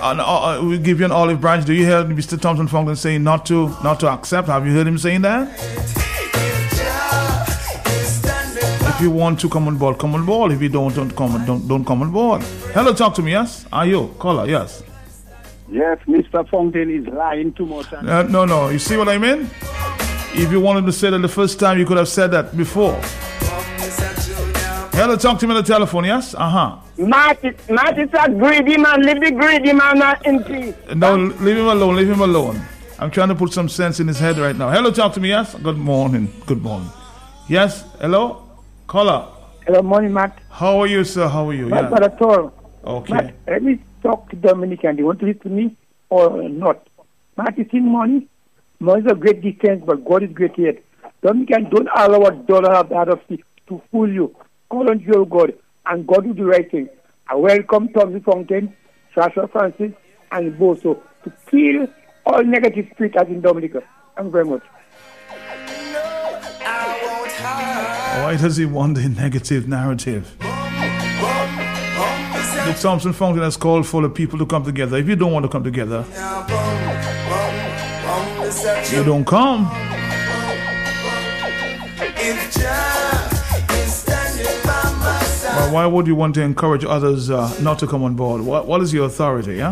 we give you an olive branch. Do you hear Mr. Thompson Fontaine saying not to accept? Have you heard him saying that? If you want to come on board, come on board. If you don't come on board. Hello, talk to me. Yes, are you caller? Yes. Yes, Mr. Fontaine is lying too much. No. You see what I mean? If you wanted to say that the first time, you could have said that before. Hello, talk to me on the telephone. Yes. Matt is a greedy man. Leave the greedy man in peace. No, leave him alone. Leave him alone. I'm trying to put some sense in his head right now. Hello, talk to me. Yes. Good morning. Yes. Hello. Caller. Hello, morning, Matt. How are you, sir? How are you? Not bad at all. Okay. Matt, let me talk to Dominican. Do you want to listen to me or not? Matt, you see money? Money is a great defense, but God is great yet. Dominican, don't allow a dollar of the other to fool you. Call on your God, and God will do the right thing. I welcome Thompson Fontaine, Joshua Francis, and Boso to kill all negative spirits as in Dominica. Thank you very much. Why does he want the negative narrative? The Thompson Fontaine has called for the people to come together. If you don't want to come together, you don't come. But why would you want to encourage others not to come on board? What is your authority? Yeah.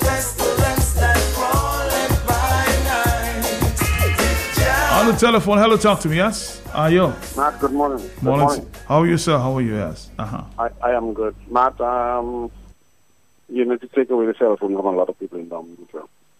On the telephone, hello, talk to me. Yes. Are you? Matt, good morning. Morning. How are you, sir? How are you? Yes. I am good. Matt, you need to take away the cell phone from a lot of people in Dominica.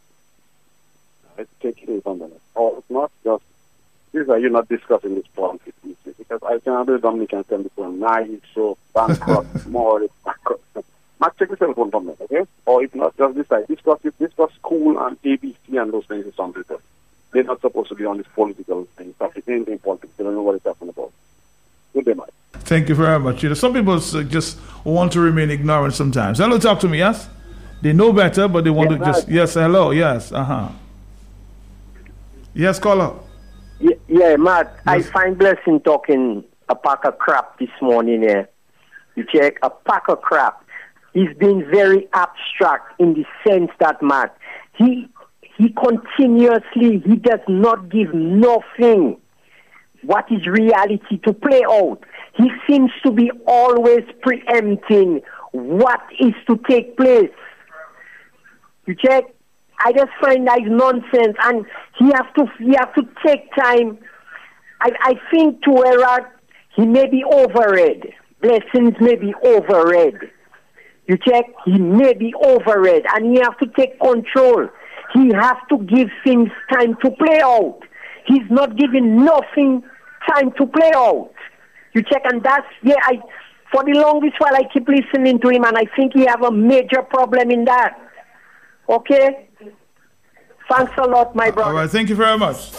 Take it away from them. Or if not, just, you're not discussing this problem because I cannot do Dominican tell the phone, nice, so bankrupt, more bankrupt. Matt, take the cell phone from them, okay? Or if not, just decide. Discuss school and ABC and those things with some people. They're not supposed to be on this political thing, anything politics. They don't know what they're talking about. Good day, Mike. Thank you very much. Some people just want to remain ignorant sometimes. Hello, talk to me, yes? They know better, but they want to just... Yes, hello, yes, Yes, caller. Yeah, Matt, yes. I find blessing talking a pack of crap this morning here. You check, a pack of crap. He's been very abstract in the sense that, Matt, he continuously, he does not give nothing what is reality to play out. He seems to be always preempting what is to take place. You check? I just find that is nonsense, and he have to take time. I think to where he may be overread. Blessings may be overread. You check? He may be overread, and he have to take control. He has to give things time to play out. He's not giving nothing time to play out. You check, and that's, for the longest while I keep listening to him, and I think he have a major problem in that. Okay? Thanks a lot, my brother. All right, thank you very much.